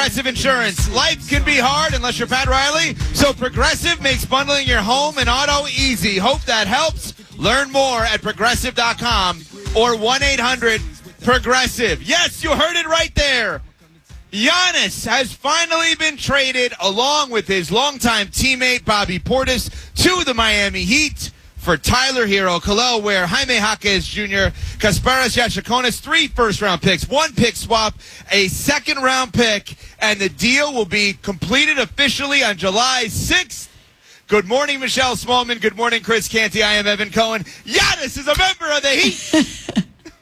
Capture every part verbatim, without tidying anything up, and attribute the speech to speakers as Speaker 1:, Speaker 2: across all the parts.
Speaker 1: Progressive Insurance. Life can be hard unless you're Pat Riley, so Progressive makes bundling your home and auto easy. Hope that helps. Learn more at progressive dot com or one eight hundred progressive. Yes, you heard it right there. Giannis has finally been traded along with his longtime teammate Bobby Portis to the Miami Heat for Tyler Hero, Kalel Ware, Jaime Jaquez Junior, Kasparas Yachakonis, three first-round picks, one pick swap, a second-round pick, and the deal will be completed officially on July sixth. Good morning, Michelle Smallman. Good morning, Chris Canty. I am Evan Cohen. Giannis is a member of the Heat.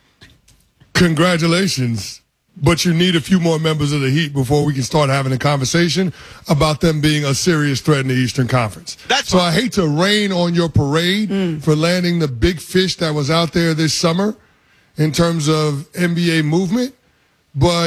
Speaker 2: Congratulations. But you need a few more members of the Heat before we can start having a conversation about them being a serious threat in the Eastern Conference.
Speaker 1: That's
Speaker 2: so
Speaker 1: fine.
Speaker 2: I hate to rain on your parade mm. for landing the big fish that was out there this summer in terms of N B A movement, but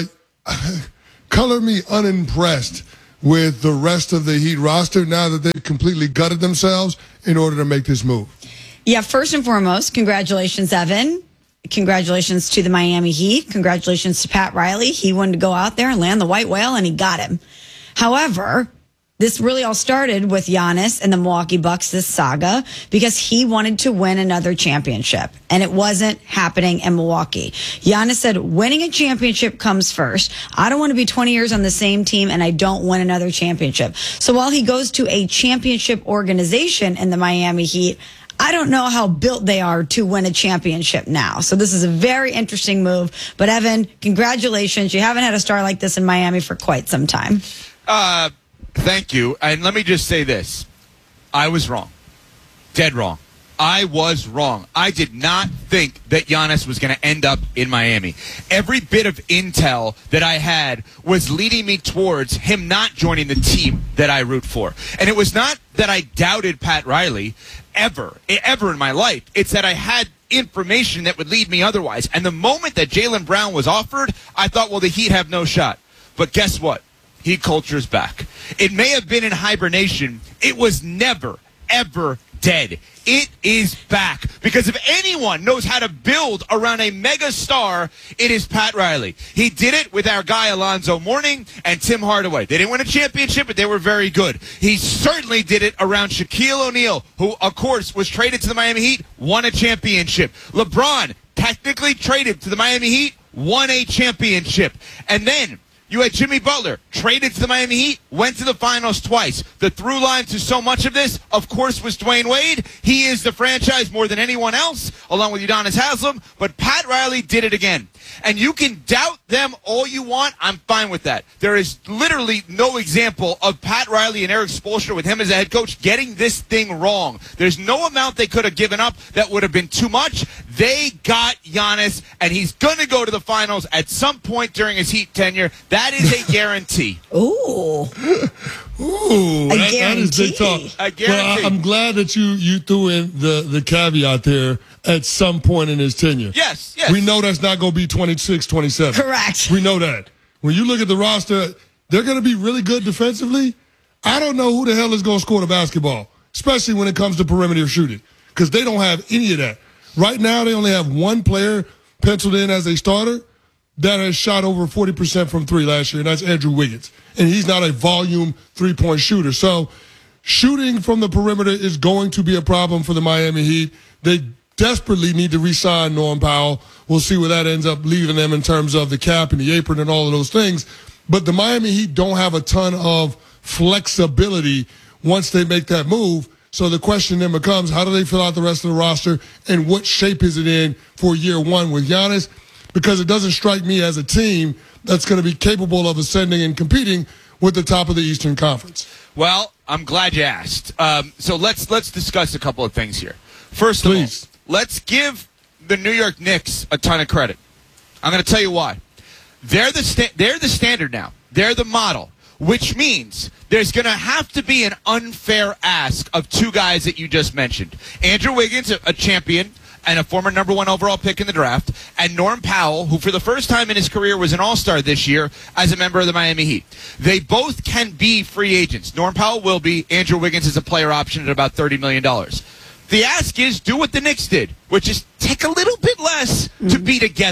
Speaker 2: color me unimpressed with the rest of the Heat roster now that they've completely gutted themselves in order to make this move.
Speaker 3: Yeah, first and foremost, congratulations, Evan. Congratulations to the Miami Heat. Congratulations to Pat Riley. He wanted to go out there and land the white whale, and he got him. However, this really all started with Giannis and the Milwaukee Bucks, this saga, because he wanted to win another championship, and it wasn't happening in Milwaukee. Giannis said, winning a championship comes first. I don't want to be twenty years on the same team, and I don't win another championship. So while he goes to a championship organization in the Miami Heat, I don't know how built they are to win a championship now. So this is a very interesting move. But, Evan, congratulations. You haven't had a star like this in Miami for quite some time.
Speaker 1: Uh, thank you. And let me just say this. I was wrong. Dead wrong. I was wrong. I did not think that Giannis was going to end up in Miami. Every bit of intel that I had was leading me towards him not joining the team that I root for. And it was not that I doubted Pat Riley ever, ever in my life. It's that I had information that would lead me otherwise. And the moment that Jaylen Brown was offered, I thought, well, the Heat have no shot. But guess what? Heat culture's back. It may have been in hibernation. It was never, ever dead. It is back. Because if anyone knows how to build around a mega star, it is Pat Riley. He did it with our guy Alonzo Mourning and Tim Hardaway. They didn't win a championship, but they were very good. He certainly did it around Shaquille O'Neal, who, of course, was traded to the Miami Heat, won a championship. LeBron, technically traded to the Miami Heat, won a championship. And then you had Jimmy Butler, traded to the Miami Heat, went to the finals twice. The through line to so much of this, of course, was Dwayne Wade. He is the franchise more than anyone else, along with Udonis Haslem. But Pat Riley did it again. And you can doubt them all you want. I'm fine with that. There is literally no example of Pat Riley and Eric Spoelstra with him as a head coach getting this thing wrong. There's no amount they could have given up that would have been too much. They got Giannis, and he's going to go to the finals at some point during his Heat tenure. That is a guarantee.
Speaker 3: Ooh.
Speaker 2: Ooh,
Speaker 3: a
Speaker 2: that,
Speaker 3: guarantee.
Speaker 2: that is big talk.
Speaker 1: A guarantee.
Speaker 2: Well, I, I'm glad that you, you threw in the, the caveat there at some point in his tenure.
Speaker 1: Yes, yes.
Speaker 2: We know that's not going to be twenty-six, twenty-seven.
Speaker 3: Correct.
Speaker 2: We know that. When you look at the roster, they're going to be really good defensively. I don't know who the hell is going to score the basketball, especially when it comes to perimeter shooting, because they don't have any of that. Right now, they only have one player penciled in as a starter that has shot over forty percent from three last year, and that's Andrew Wiggins. And he's not a volume three-point shooter. So shooting from the perimeter is going to be a problem for the Miami Heat. They desperately need to re-sign Norm Powell. We'll see where that ends up leaving them in terms of the cap and the apron and all of those things. But the Miami Heat don't have a ton of flexibility once they make that move. So the question then becomes, how do they fill out the rest of the roster, and what shape is it in for year one with Giannis? Because it doesn't strike me as a team that's going to be capable of ascending and competing with the top of the Eastern Conference.
Speaker 1: Well, I'm glad you asked. Um, so let's let's discuss a couple of things here. First of
Speaker 2: Please.
Speaker 1: all, let's give the New York Knicks a ton of credit. I'm going to tell you why. They're the sta- they're the standard now. They're the model, which means there's going to have to be an unfair ask of two guys that you just mentioned. Andrew Wiggins, a, a champion and a former number one overall pick in the draft, and Norm Powell, who for the first time in his career was an all-star this year as a member of the Miami Heat. They both can be free agents. Norm Powell will be. Andrew Wiggins is a player option at about thirty million dollars. The ask is do what the Knicks did, which is take a little bit less mm-hmm. to be together.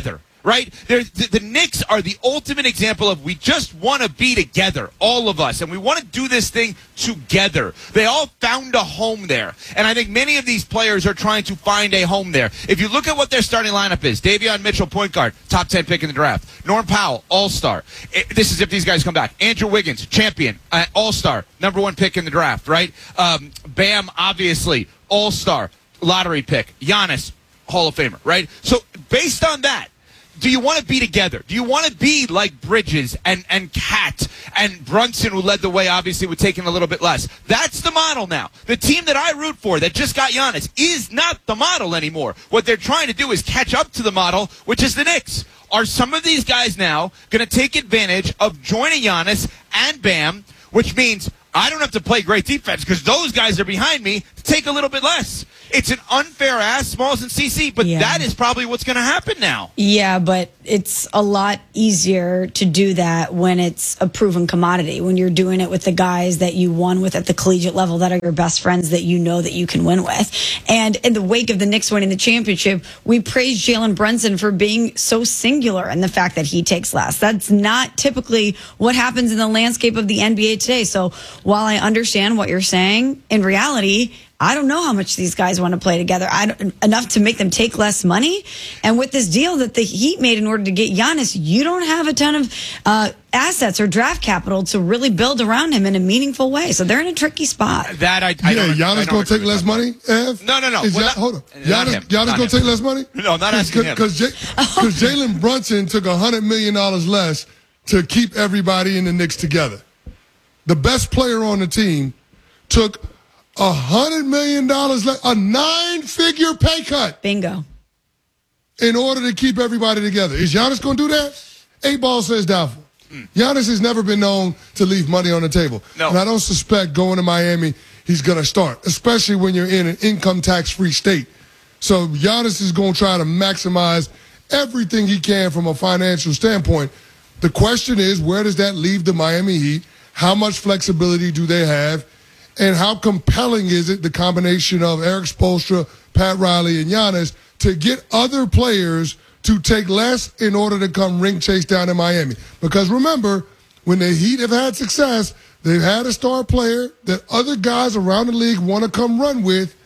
Speaker 1: right? There's, the, the Knicks are the ultimate example of we just want to be together, all of us, and we want to do this thing together. They all found a home there, and I think many of these players are trying to find a home there. If you look at what their starting lineup is, Davion Mitchell, point guard, top ten pick in the draft. Norm Powell, all-star. It, this is if these guys come back. Andrew Wiggins, champion, uh, all-star, number one pick in the draft, right? Um, Bam, obviously, all-star, lottery pick. Giannis, Hall of Famer, right? So based on that, do you want to be together? Do you want to be like Bridges and, and Cat and Brunson, who led the way, obviously, with taking a little bit less? That's the model now. The team that I root for that just got Giannis is not the model anymore. What they're trying to do is catch up to the model, which is the Knicks. Are some of these guys now going to take advantage of joining Giannis and Bam, which means I don't have to play great defense because those guys are behind me to take a little bit less? It's an unfair ask, Smalls and C C, but
Speaker 3: yeah.
Speaker 1: that is probably what's going to happen now.
Speaker 3: Yeah, but it's a lot easier to do that when it's a proven commodity, when you're doing it with the guys that you won with at the collegiate level that are your best friends that you know that you can win with. And in the wake of the Knicks winning the championship, we praised Jalen Brunson for being so singular in the fact that he takes less. That's not typically what happens in the landscape of the N B A today. So while I understand what you're saying, in reality, I don't know how much these guys want to play together. I don't, enough to make them take less money. And with this deal that the Heat made in order to get Giannis, you don't have a ton of uh, assets or draft capital to really build around him in a meaningful way. So they're in a tricky spot.
Speaker 1: That I, I
Speaker 2: yeah,
Speaker 1: don't,
Speaker 2: Giannis going to take less money, Ev?
Speaker 1: No, no, no.
Speaker 2: Is
Speaker 1: Well,
Speaker 2: Ya-
Speaker 1: not-
Speaker 2: hold on.
Speaker 1: not
Speaker 2: Giannis,
Speaker 1: him.
Speaker 2: Giannis
Speaker 1: Not
Speaker 2: going to
Speaker 1: him.
Speaker 2: take less money?
Speaker 1: No, I'm not asking him.
Speaker 2: Because Jalen Brunson took one hundred million dollars less to keep everybody in the Knicks together. The best player on the team took a hundred million dollars, a nine-figure pay cut,
Speaker 3: Bingo.
Speaker 2: in order to keep everybody together. Is Giannis going to do that? Eight Ball says doubtful. Mm. Giannis has never been known to leave money on the table,
Speaker 1: no.
Speaker 2: and I don't suspect going to Miami he's going to start, especially when you're in an income tax-free state. So Giannis is going to try to maximize everything he can from a financial standpoint. The question is, where does that leave the Miami Heat? How much flexibility do they have? And how compelling is it, the combination of Eric Spoelstra, Pat Riley, and Giannis, to get other players to take less in order to come ring chase down in Miami? Because remember, when the Heat have had success, they've had a star player that other guys around the league want to come run with,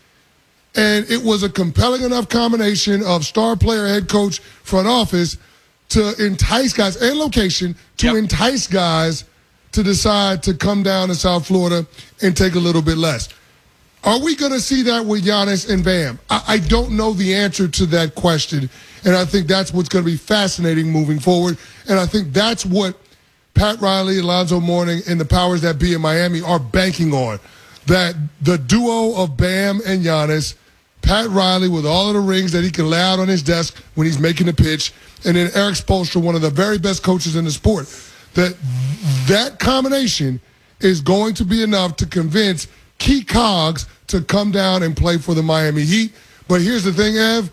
Speaker 2: and it was a compelling enough combination of star player, head coach, front office to entice guys, and location, to
Speaker 1: yep.
Speaker 2: entice guys to decide to come down to South Florida and take a little bit less. Are we going to see that with Giannis and Bam? I, I don't know the answer to that question, and I think that's what's going to be fascinating moving forward, and I think that's what Pat Riley, Alonzo Mourning, and the powers that be in Miami are banking on, that the duo of Bam and Giannis, Pat Riley with all of the rings that he can lay out on his desk when he's making the pitch, and then Eric Spoelstra, one of the very best coaches in the sport, that that combination is going to be enough to convince key cogs to come down and play for the Miami Heat. But here's the thing, Ev.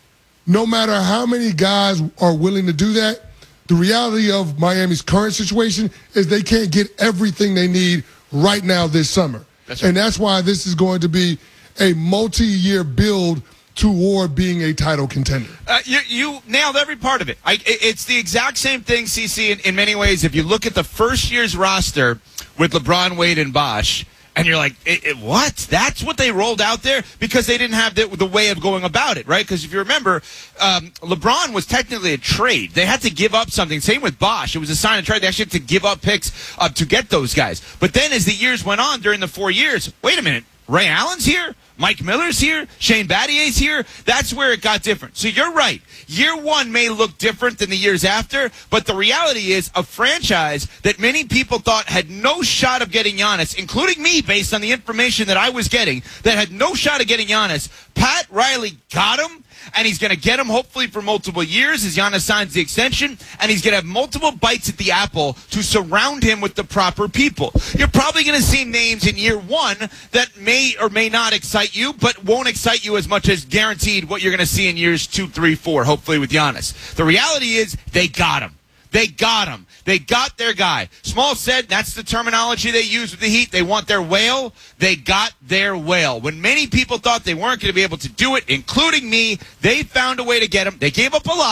Speaker 2: No matter how many guys are willing to do that, the reality of Miami's current situation is they can't get everything they need right now this summer.
Speaker 1: That's right.
Speaker 2: And that's why this is going to be a multi-year build toward being a title contender.
Speaker 1: Uh, you, you nailed every part of it. I, it's the exact same thing, C C, in, in many ways. If you look at the first year's roster with LeBron, Wade, and Bosh, and you're like, it, it, what? That's what they rolled out there? Because they didn't have the, the way of going about it, right? Because if you remember, um, LeBron was technically a trade. They had to give up something. Same with Bosh. It was a sign of trade. They actually had to give up picks uh, to get those guys. But then as the years went on during the four years, wait a minute, Ray Allen's here? Mike Miller's here, Shane Battier's here. That's where it got different. So you're right. Year one may look different than the years after, but the reality is a franchise that many people thought had no shot of getting Giannis, including me based on the information that I was getting, that had no shot of getting Giannis. Pat Riley got him, and he's going to get him hopefully for multiple years as Giannis signs the extension, and he's going to have multiple bites at the apple to surround him with the proper people. You're probably going to see names in year one that may or may not excite you, but won't excite you as much as guaranteed what you're going to see in years two, three, four, hopefully with Giannis. The reality is they got him. They got him. They got their guy. Small said that's the terminology they use with the Heat. They want their whale. They got their whale. When many people thought they weren't going to be able to do it, including me, they found a way to get him. They gave up a lot,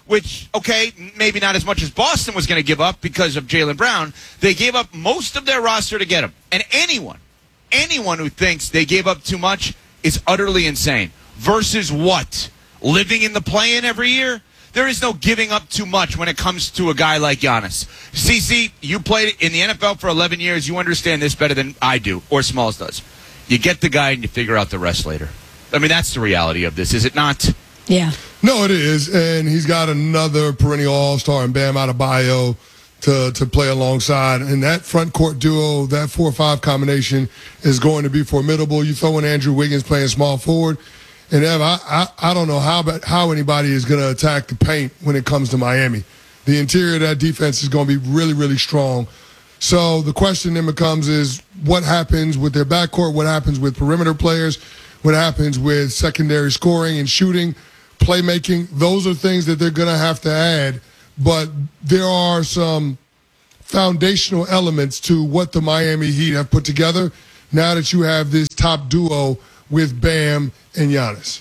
Speaker 1: which, okay, maybe not as much as Boston was going to give up because of Jaylen Brown. They gave up most of their roster to get him. And anyone, anyone who thinks they gave up too much is utterly insane. Versus what? Living in the play-in every year? There is no giving up too much when it comes to a guy like Giannis. C C, you played in the N F L for eleven years. You understand this better than I do, or Smalls does. You get the guy and you figure out the rest later. I mean, that's the reality of this, is it not?
Speaker 3: Yeah.
Speaker 2: No, it is. And he's got another perennial all-star in Bam Adebayo to, to play alongside. And that front court duo, that four or five combination is going to be formidable. You throw in Andrew Wiggins playing small forward. And Ev, I, I, I don't know how how anybody is going to attack the paint when it comes to Miami. The interior of that defense is going to be really, really strong. So the question then becomes is what happens with their backcourt, what happens with perimeter players, what happens with secondary scoring and shooting, playmaking. Those are things that they're going to have to add. But there are some foundational elements to what the Miami Heat have put together now that you have this top duo with Bam and Giannis.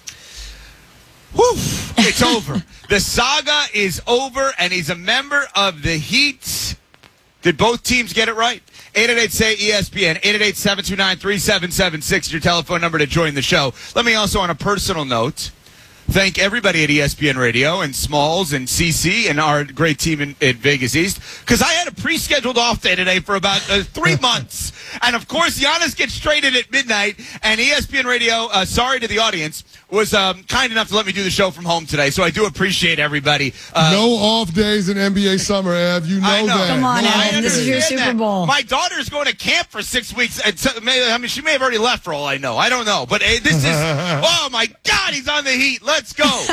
Speaker 1: Whew, it's over. The saga is over, and he's a member of the Heat. Did both teams get it right? eight eight eight, say E S P N, eight eight eight, seven two nine, three seven seven six, your telephone number to join the show. Let me also, on a personal note, thank everybody at E S P N Radio and Smalls and C C and our great team in, in Vegas East, because I had a pre-scheduled off day today for about uh, three months. And, of course, Giannis gets traded at midnight, and E S P N Radio, uh, sorry to the audience, was um, kind enough to let me do the show from home today, so I do appreciate everybody. Uh,
Speaker 2: no off days in N B A summer, Ev. You know,
Speaker 1: I know.
Speaker 2: that.
Speaker 3: Come on,
Speaker 2: no
Speaker 3: Evan. This is your Super Bowl.
Speaker 1: My daughter's going to camp for six weeks. And so, I mean, she may have already left for all I know. I don't know. But uh, this is, oh, my God, he's on the Heat. Let's go.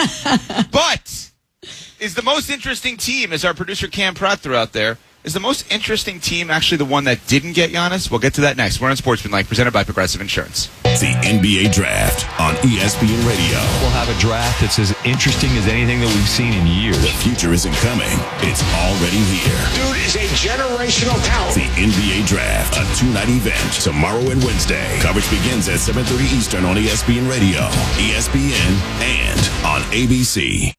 Speaker 1: But is the most interesting team, as our producer Cam Pratt threw out there, is the most interesting team actually the one that didn't get Giannis? We'll get to that next. We're on Sportsmanlike, presented by Progressive Insurance.
Speaker 4: The N B A Draft on E S P N Radio.
Speaker 5: We'll have a draft that's as interesting as anything that we've seen in years.
Speaker 4: The future isn't coming. It's already here.
Speaker 6: Dude is a generational talent.
Speaker 4: The N B A Draft, a two-night event, tomorrow and Wednesday. Coverage begins at seven thirty Eastern on E S P N Radio, E S P N, and on A B C.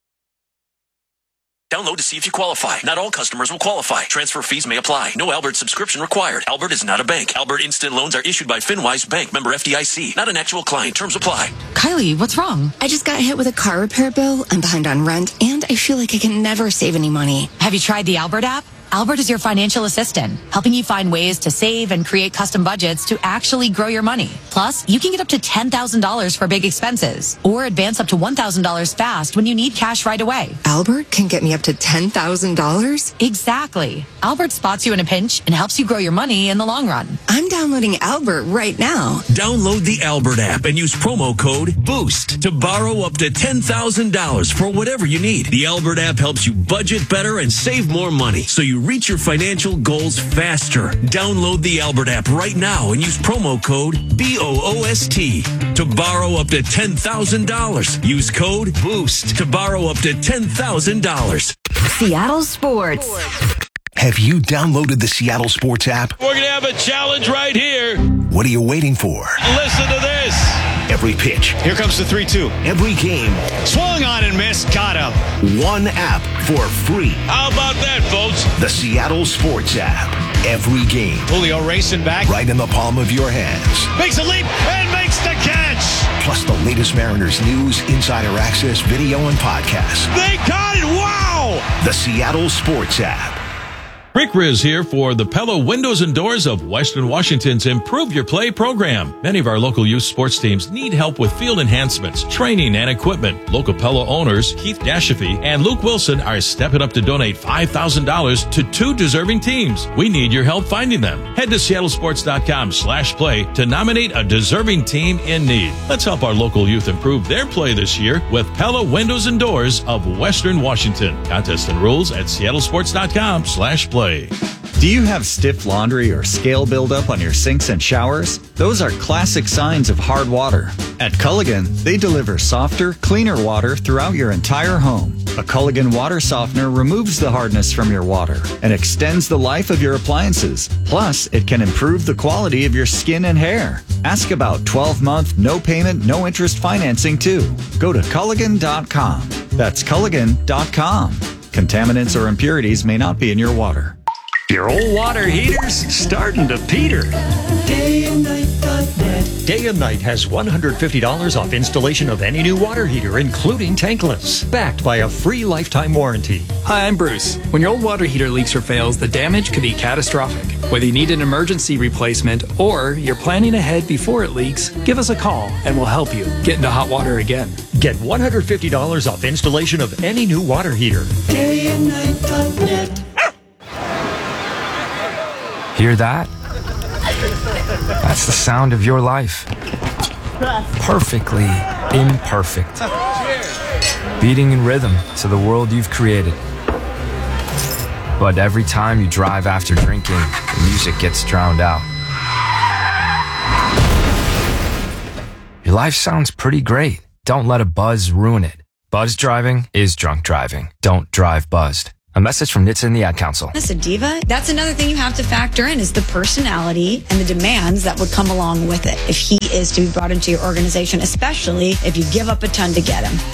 Speaker 7: Download to see if you qualify. Not all customers will qualify. Transfer fees may apply. No Albert subscription required. Albert is not a bank. Albert Instant Loans are issued by FinWise Bank, member F D I C. Not an actual client. Terms apply.
Speaker 8: Kylie, what's wrong? I just got hit with a car repair bill. I'm behind on rent, and I feel like I can never save any money.
Speaker 9: Have you tried the Albert app? Albert is your financial assistant, helping you find ways to save and create custom budgets to actually grow your money. Plus, you can get up to ten thousand dollars for big expenses or advance up to one thousand dollars fast when you need cash right away.
Speaker 8: Albert can get me up to ten thousand dollars?
Speaker 9: Exactly. Albert spots you in a pinch and helps you grow your money in the long run.
Speaker 8: I'm downloading Albert right now.
Speaker 7: Download the Albert app and use promo code BOOST to borrow up to ten thousand dollars for whatever you need. The Albert app helps you budget better and save more money, so you reach your financial goals faster. Download the Albert app right now and use promo code B O O S T to borrow up to ten thousand dollars. Use code BOOST to borrow up to ten thousand dollars.
Speaker 10: Seattle Sports.
Speaker 4: Have you downloaded the Seattle Sports app?
Speaker 11: We're going to have a challenge right here.
Speaker 4: What are you waiting for?
Speaker 11: Listen to this.
Speaker 4: Every pitch.
Speaker 11: Here comes the three two.
Speaker 4: Every game.
Speaker 11: Swung on and missed. Got him.
Speaker 4: One app for free.
Speaker 11: How about that, folks?
Speaker 4: The Seattle Sports app. Every game.
Speaker 11: Julio racing back.
Speaker 4: Right in the palm of your hands.
Speaker 11: Makes a leap and makes the catch.
Speaker 4: Plus the latest Mariners news, insider access, video, and podcasts.
Speaker 11: They caught it. Wow.
Speaker 4: The Seattle Sports app.
Speaker 12: Rick Riz here for the Pella Windows and Doors of Western Washington's Improve Your Play program. Many of our local youth sports teams need help with field enhancements, training, and equipment. Local Pella owners Keith Dashafy and Luke Wilson are stepping up to donate five thousand dollars to two deserving teams. We need your help finding them. Head to seattlesports.com slash play to nominate a deserving team in need. Let's help our local youth improve their play this year with Pella Windows and Doors of Western Washington. Contest and rules at seattlesports.com slash play.
Speaker 13: Do you have stiff laundry or scale buildup on your sinks and showers? Those are classic signs of hard water. At Culligan, they deliver softer, cleaner water throughout your entire home. A Culligan water softener removes the hardness from your water and extends the life of your appliances. Plus, it can improve the quality of your skin and hair. Ask about twelve-month, no-payment, no-interest financing, too. Go to Culligan dot com. That's Culligan dot com. Contaminants or impurities may not be in your water.
Speaker 14: Your old water heater's starting to peter. Day and Night dot net. Day and Night has one hundred fifty dollars off installation of any new water heater, including tankless, backed by a free lifetime warranty.
Speaker 15: Hi, I'm Bruce. When your old water heater leaks or fails, the damage could be catastrophic. Whether you need an emergency replacement or you're planning ahead before it leaks, give us a call and we'll help you get into hot water again.
Speaker 14: Get one hundred fifty dollars off installation of any new water heater. Day and Night dot net.
Speaker 16: Hear that? That's the sound of your life. Perfectly imperfect. Beating in rhythm to the world you've created. But every time you drive after drinking, the music gets drowned out. Your life sounds pretty great. Don't let a buzz ruin it. Buzz driving is drunk driving. Don't drive buzzed. A message from N H T S A and the Ad Council.
Speaker 3: That's a diva. That's another thing you have to factor in is the personality and the demands that would come along with it if he is to be brought into your organization, especially if you give up a ton to get him.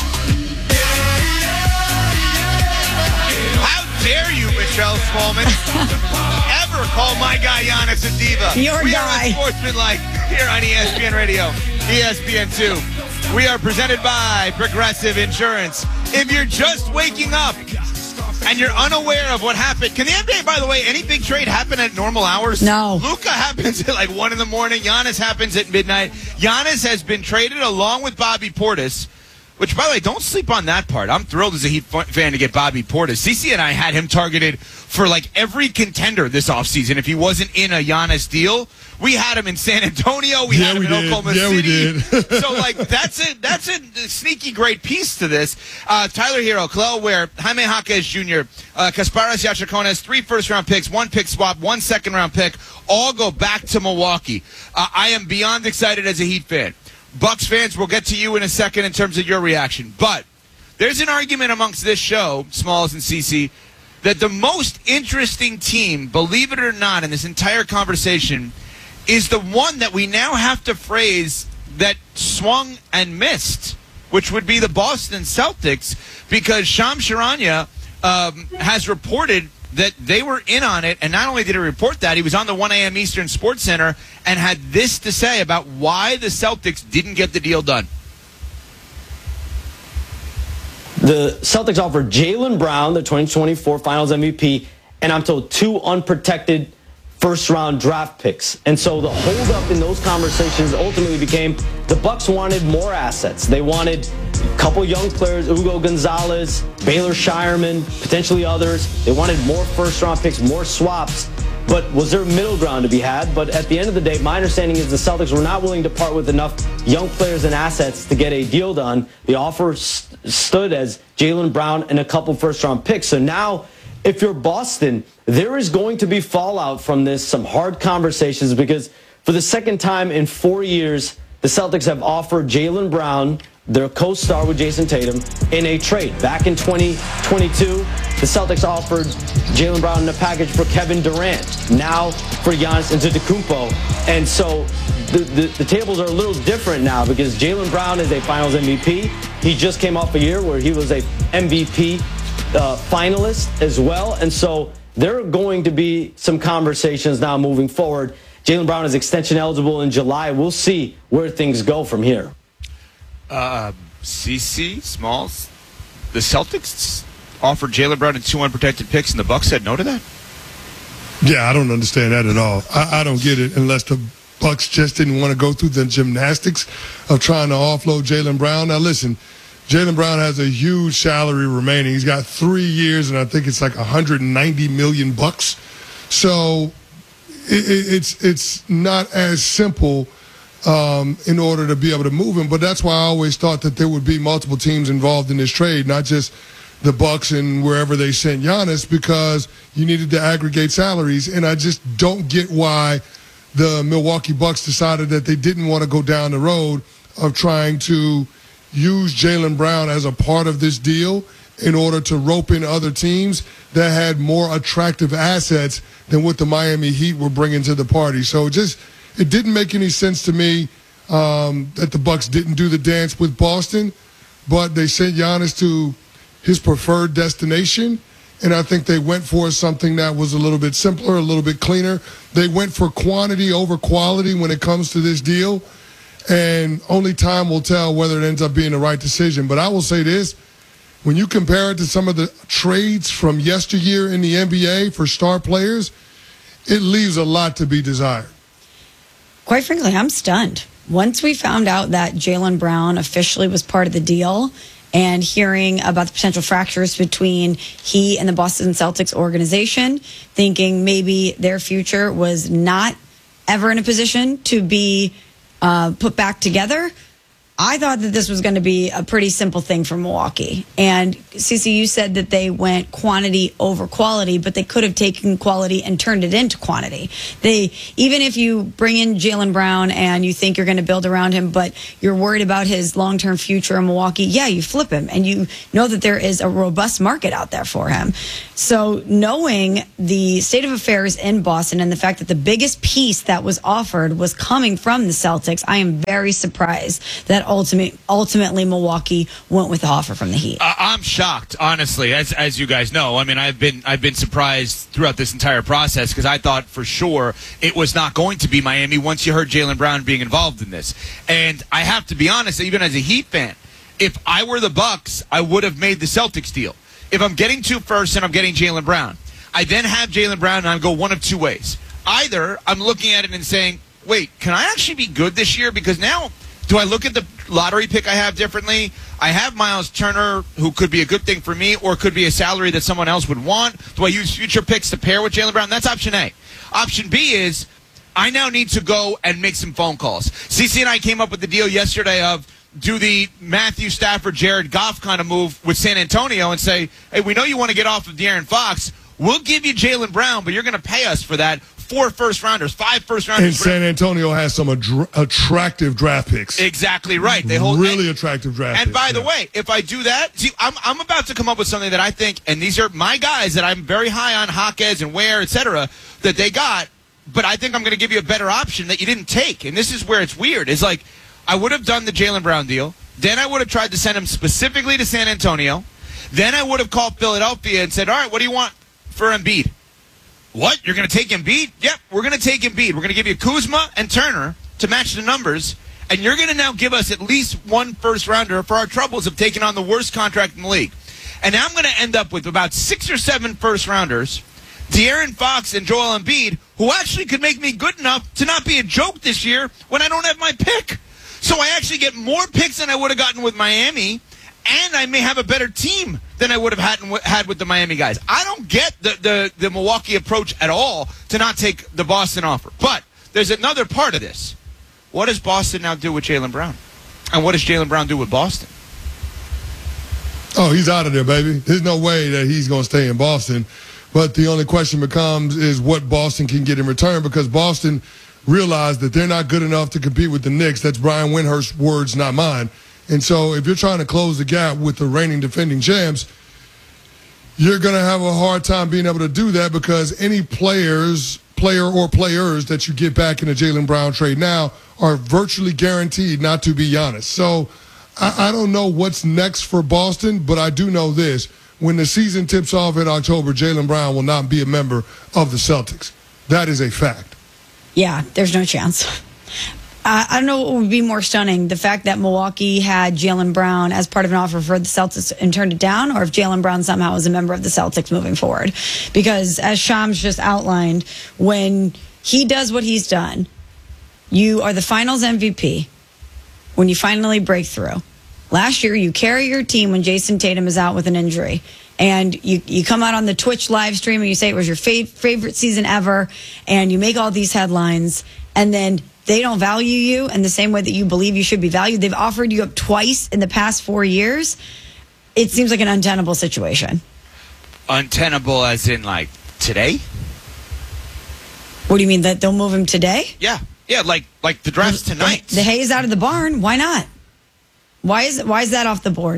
Speaker 1: How dare you, Michelle Smallman, ever call my guy Giannis a diva?
Speaker 3: Your
Speaker 1: we
Speaker 3: guy.
Speaker 1: We are Sportsmanlike here on E S P N Radio, E S P N two. We are presented by Progressive Insurance. If you're just waking up and you're unaware of what happened, can the N B A, by the way, any big trade happen at normal hours?
Speaker 3: No.
Speaker 1: Luka happens at like one in the morning. Giannis happens at midnight. Giannis has been traded along with Bobby Portis, which, by the way, don't sleep on that part. I'm thrilled as a Heat fan to get Bobby Portis. Cece and I had him targeted for like every contender this offseason. If he wasn't in a Giannis deal, we had him in San Antonio. We
Speaker 2: yeah,
Speaker 1: had him
Speaker 2: we
Speaker 1: in
Speaker 2: did.
Speaker 1: Oklahoma
Speaker 2: yeah,
Speaker 1: City.
Speaker 2: We did.
Speaker 1: So, like, that's a, that's a sneaky great piece to this. Uh, Tyler Hero, Kel'el Ware, Jaime Jaquez Junior, uh, Kasparas Yachacones, three first-round picks, one pick swap, one second-round pick, all go back to Milwaukee. Uh, I am beyond excited as a Heat fan. Bucks fans, we'll get to you in a second in terms of your reaction. But there's an argument amongst this show, Smalls and Cece, that the most interesting team, believe it or not, in this entire conversation is the one that we now have to phrase that swung and missed, which would be the Boston Celtics, because Shams Charania um, has reported that they were in on it, and not only did he report that, he was on the one a.m. Eastern Sports Center and had this to say about why the Celtics didn't get the deal done.
Speaker 17: The Celtics offered Jaylen Brown, the twenty twenty-four Finals M V P, and I'm told two unprotected first-round draft picks. And so the holdup in those conversations ultimately became the Bucks wanted more assets. They wanted a couple young players, Ugo Gonzalez, Baylor Shireman, potentially others. They wanted more first-round picks, more swaps. But was there a middle ground to be had? But at the end of the day, my understanding is the Celtics were not willing to part with enough young players and assets to get a deal done. The offer st- stood as Jaylen Brown and a couple first-round picks. So now, if you're Boston, there is going to be fallout from this, some hard conversations, because for the second time in four years, the Celtics have offered Jaylen Brown, their co-star with Jason Tatum, in a trade. Back in twenty twenty-two, the Celtics offered Jaylen Brown in a package for Kevin Durant, now for Giannis Antetokounmpo. And so the, the, the tables are a little different now because Jaylen Brown is a Finals M V P. He just came off a year where he was a M V P Uh, finalist as well, and so there are going to be some conversations now moving forward. Jaylen Brown is extension eligible in July. We'll see where things go from here.
Speaker 1: Uh, C C, Smalls, the Celtics offered Jaylen Brown and two unprotected picks, and the Bucks said no to that?
Speaker 2: Yeah, I don't understand that at all. I, I don't get it unless the Bucks just didn't want to go through the gymnastics of trying to offload Jaylen Brown. Now, listen, Jaylen Brown has a huge salary remaining. He's got three years, and I think it's like one hundred ninety million bucks. So it, it, it's it's not as simple um, in order to be able to move him. But that's why I always thought that there would be multiple teams involved in this trade, not just the Bucks and wherever they sent Giannis, because you needed to aggregate salaries. And I just don't get why the Milwaukee Bucks decided that they didn't want to go down the road of trying to use Jaylen Brown as a part of this deal in order to rope in other teams that had more attractive assets than what the Miami Heat were bringing to the party. So just it didn't make any sense to me um, that the Bucks didn't do the dance with Boston, but they sent Giannis to his preferred destination. And I think they went for something that was a little bit simpler, a little bit cleaner. They went for quantity over quality when it comes to this deal. And only time will tell whether it ends up being the right decision. But I will say this. When you compare it to some of the trades from yesteryear in the N B A for star players, it leaves a lot to be desired.
Speaker 3: Quite frankly, I'm stunned. Once we found out that Jaylen Brown officially was part of the deal, and hearing about the potential fractures between he and the Boston Celtics organization, thinking maybe their future was not ever in a position to be uh, put back together, I thought that this was going to be a pretty simple thing for Milwaukee. And Cece, you said that they went quantity over quality, but they could have taken quality and turned it into quantity. They, even if you bring in Jaylen Brown and you think you're going to build around him, but you're worried about his long-term future in Milwaukee, yeah, you flip him, and you know that there is a robust market out there for him. So knowing the state of affairs in Boston and the fact that the biggest piece that was offered was coming from the Celtics, I am very surprised that ultimately, ultimately Milwaukee went with the offer from the Heat.
Speaker 1: Uh, I'm shocked, honestly, as as you guys know. I mean, I've been I've been surprised throughout this entire process because I thought for sure it was not going to be Miami once you heard Jaylen Brown being involved in this. And I have to be honest, even as a Heat fan, if I were the Bucks, I would have made the Celtics deal. If I'm getting two firsts and I'm getting Jaylen Brown, I then have Jaylen Brown and I go one of two ways. Either I'm looking at it and saying, wait, can I actually be good this year? Because now, do I look at the lottery pick I have differently? I have Miles Turner, who could be a good thing for me, or could be a salary that someone else would want. Do I use future picks to pair with Jaylen Brown? That's option A. Option B is I now need to go and make some phone calls. CeCe and I came up with the deal yesterday of do the Matthew Stafford, Jared Goff kind of move with San Antonio and say, hey, we know you want to get off of De'Aaron Fox. We'll give you Jaylen Brown, but you're going to pay us for that. Four first-rounders, five first-rounders.
Speaker 2: And San Antonio has some adr- attractive draft picks.
Speaker 1: Exactly right. They hold
Speaker 2: really
Speaker 1: and,
Speaker 2: attractive draft
Speaker 1: and
Speaker 2: picks.
Speaker 1: And by the
Speaker 2: yeah.
Speaker 1: way, if I do that, see, I'm, I'm about to come up with something that I think, and these are my guys that I'm very high on, Jaquez and Ware, et cetera, that they got, but I think I'm going to give you a better option that you didn't take. And this is where it's weird. It's like I would have done the Jaylen Brown deal. Then I would have tried to send him specifically to San Antonio. Then I would have called Philadelphia and said, all right, what do you want for Embiid? What? You're going to take Embiid? Yep, we're going to take Embiid. We're going to give you Kuzma and Turner to match the numbers, and you're going to now give us at least one first-rounder for our troubles of taking on the worst contract in the league. And now I'm going to end up with about six or seven first-rounders, De'Aaron Fox and Joel Embiid, who actually could make me good enough to not be a joke this year when I don't have my pick. So I actually get more picks than I would have gotten with Miami, and I may have a better team than I would have had, had with the Miami guys. I don't get the, the, the Milwaukee approach at all to not take the Boston offer. But there's another part of this. What does Boston now do with Jaylen Brown? And what does Jaylen Brown do with Boston?
Speaker 2: Oh, he's out of there, baby. There's no way that he's going to stay in Boston. But the only question becomes is what Boston can get in return, because Boston realized that they're not good enough to compete with the Knicks. That's Brian Windhorst's words, not mine. And so if you're trying to close the gap with the reigning defending champs, you're going to have a hard time being able to do that, because any players, player or players that you get back in the Jaylen Brown trade now are virtually guaranteed not to be Giannis. So I, I don't know what's next for Boston, but I do know this. When the season tips off in October, Jaylen Brown will not be a member of the Celtics. That is a fact.
Speaker 3: Yeah, there's no chance. Uh, I don't know what would be more stunning, the fact that Milwaukee had Jaylen Brown as part of an offer for the Celtics and turned it down, or if Jaylen Brown somehow is a member of the Celtics moving forward. Because as Shams just outlined, when he does what he's done, you are the finals M V P when you finally break through. Last year, you carry your team when Jason Tatum is out with an injury. And you, you come out on the Twitch live stream and you say it was your fav- favorite season ever, and you make all these headlines, and then they don't value you in the same way that you believe you should be valued. They've offered you up twice in the past four years. It seems like an untenable situation.
Speaker 1: Untenable as in, like, today?
Speaker 3: What do you mean, that they'll move him today?
Speaker 1: Yeah. Yeah, like like the draft's tonight.
Speaker 3: The, the hay is out of the barn. Why not? Why is why is that off the board?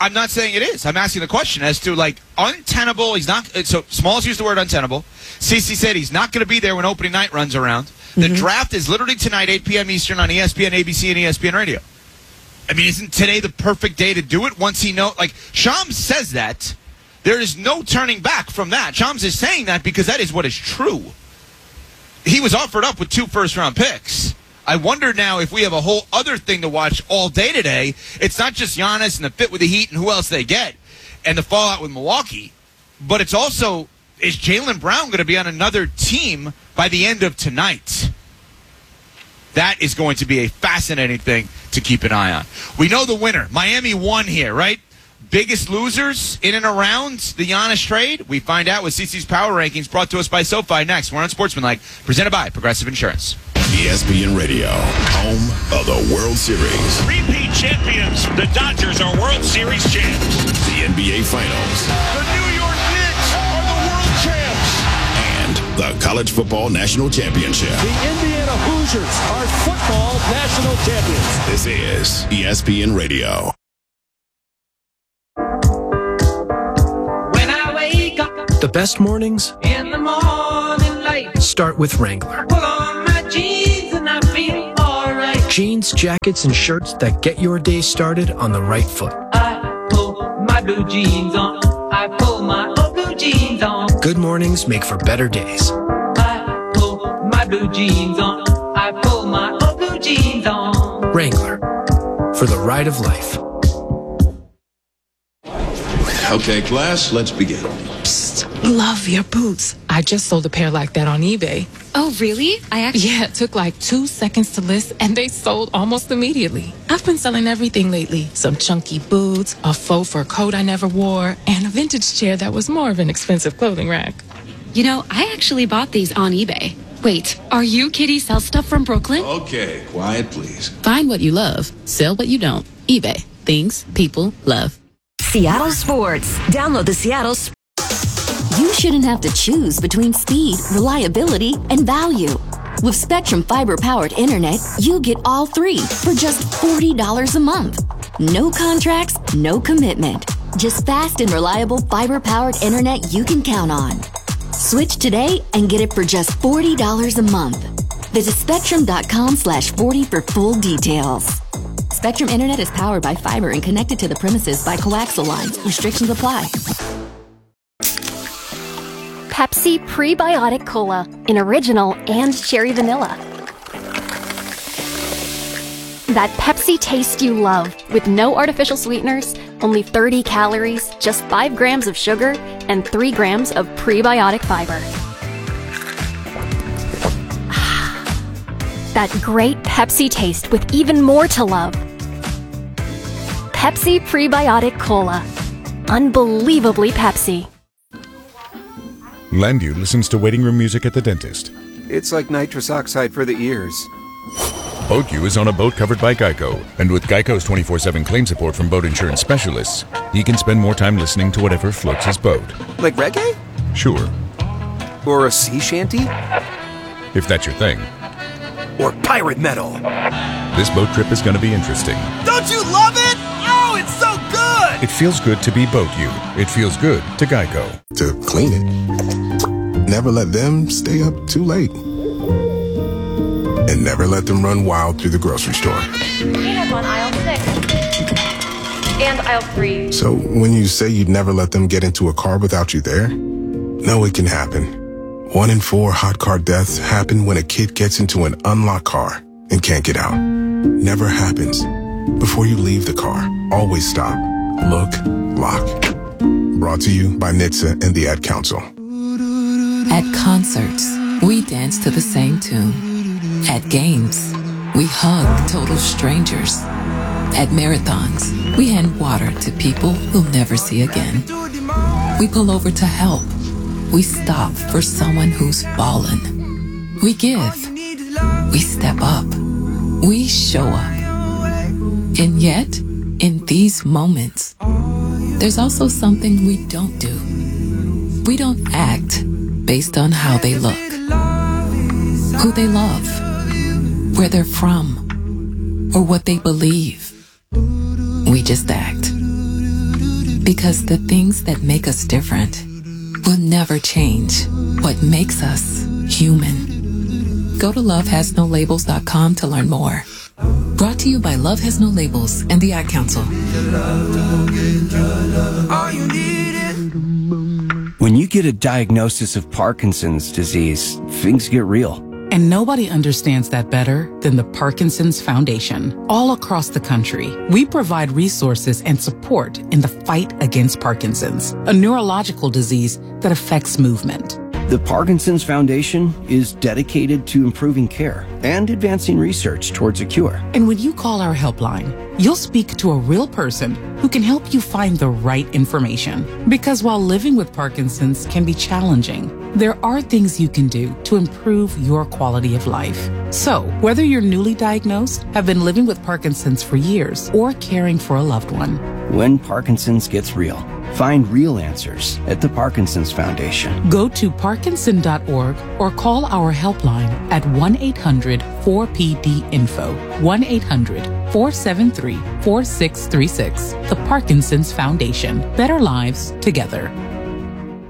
Speaker 1: I'm not saying it is. I'm asking the question as to, like, untenable. He's not. So Smalls used the word untenable. Cece said he's not going to be there when opening night runs around. The mm-hmm. draft is literally tonight, eight p.m. Eastern on E S P N, A B C, and E S P N Radio. I mean, isn't today the perfect day to do it once he knows? Like, Shams says that. There is no turning back from that. Shams is saying that because that is what is true. He was offered up with two first-round picks. I wonder now if we have a whole other thing to watch all day today. It's not just Giannis and the fit with the Heat and who else they get and the fallout with Milwaukee, but it's also, is Jaylen Brown going to be on another team by the end of tonight? That is going to be a fascinating thing to keep an eye on. We know the winner. Miami won here, right? Biggest losers in and around the Giannis trade? We find out with Cece's Power Rankings, brought to us by SoFi next. We're on Sportsmanlike, presented by Progressive Insurance.
Speaker 4: E S P N Radio, home of the World Series.
Speaker 11: Repeat champions. The Dodgers are World Series champs.
Speaker 4: The N B A Finals.
Speaker 11: The New York Knicks are the world champs.
Speaker 4: And the College Football National Championship.
Speaker 18: The Indiana Hoosiers are football national champions.
Speaker 4: This is E S P N Radio.
Speaker 19: When I wake up
Speaker 14: The best mornings
Speaker 19: in the morning light,
Speaker 14: start with Wrangler.
Speaker 19: pull on my jeans and I feel alright.
Speaker 14: Jeans, jackets, and shirts that get your day started on the right foot.
Speaker 19: I pull my blue jeans on. I pull my old blue jeans on.
Speaker 14: Good mornings make for better days.
Speaker 19: I pull my blue jeans on. I pull my old blue jeans on.
Speaker 14: Wrangler, for the ride of life.
Speaker 20: Okay, class, let's begin.
Speaker 21: Psst, love your boots. I just sold a pair like that on eBay.
Speaker 22: Oh, really? I actually...
Speaker 21: Yeah, it took like two seconds to list, and they sold almost immediately. I've been selling everything lately. Some chunky boots, a faux fur coat I never wore, and a vintage chair that was more of an expensive clothing rack.
Speaker 22: You know, I actually bought these on eBay. Wait, are you Kitty Sell Stuff from Brooklyn?
Speaker 20: Okay, quiet, please.
Speaker 23: Find what you love. Sell what you don't. eBay. Things people love.
Speaker 10: Seattle Sports. Download the Seattle Sports.
Speaker 8: You shouldn't have to choose between speed, reliability, and value. With Spectrum fiber-powered internet, you get all three for just forty dollars a month. No contracts, no commitment. Just fast and reliable fiber-powered internet you can count on. Switch today and get it for just forty dollars a month. Visit spectrum.com slash 40 for full details. Spectrum Internet is powered by fiber and connected to the premises by coaxial lines. Restrictions apply.
Speaker 24: Pepsi Prebiotic Cola in original and cherry vanilla. That Pepsi taste you love with no artificial sweeteners, only thirty calories, just five grams of sugar, and three grams of prebiotic fiber. That great Pepsi taste with even more to love. Pepsi Prebiotic Cola. Unbelievably Pepsi.
Speaker 25: Landu listens to waiting room music at the dentist.
Speaker 26: It's like nitrous oxide for the ears.
Speaker 25: BoatU is on a boat covered by Geico, and with Geico's twenty-four seven claim support from boat insurance specialists, he can spend more time listening to whatever floats his boat.
Speaker 26: Like reggae?
Speaker 25: Sure.
Speaker 26: Or a sea shanty?
Speaker 25: If that's your thing.
Speaker 26: Or pirate metal?
Speaker 25: This boat trip is going to be interesting.
Speaker 27: Don't you love it? Oh, it's so good!
Speaker 25: It feels good to be BoatU. It feels good to Geico.
Speaker 28: To clean it. Never let them stay up too late. And never let them run wild through the grocery store.
Speaker 29: Peanuts on aisle six. And aisle three.
Speaker 28: So when you say you'd never let them get into a car without you there, no, it can happen. One in four hot car deaths happen when a kid gets into an unlocked car and can't get out. Never happens. Before you leave the car, always stop, look, lock. Brought to you by N H T S A and the Ad Council.
Speaker 23: At concerts, we dance to the same tune. At games, we hug total strangers. At marathons, we hand water to people we'll never see again. We pull over to help. We stop for someone who's fallen. We give. We step up. We show up. And yet, in these moments, there's also something we don't do. We don't act based on how they look, who they love, where they're from, or what they believe. We just act. Because the things that make us different will never change. What makes us human. Go to love has no labels dot com to learn more. Brought to you by Love Has No Labels and the Ad Council.
Speaker 5: When you get a diagnosis of Parkinson's disease, things get real.
Speaker 6: And nobody understands that better than the Parkinson's Foundation. All across the country, we provide resources and support in the fight against Parkinson's, a neurological disease that affects movement.
Speaker 5: The Parkinson's Foundation is dedicated to improving care and advancing research towards a cure.
Speaker 6: And when you call our helpline, you'll speak to a real person who can help you find the right information. Because while living with Parkinson's can be challenging, there are things you can do to improve your quality of life. So, whether you're newly diagnosed, have been living with Parkinson's for years, or caring for a loved one,
Speaker 5: when Parkinson's gets real, find real answers at the Parkinson's Foundation.
Speaker 6: Go to parkinson dot org or call our helpline at one eight hundred four P D info, one eight hundred four seven three four six three six. The Parkinson's Foundation. Better lives together.